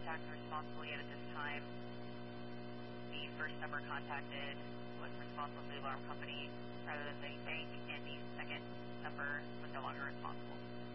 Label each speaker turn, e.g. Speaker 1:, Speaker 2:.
Speaker 1: contact the responsible yet at this time. The first number contacted was responsible for the alarm company rather than the bank.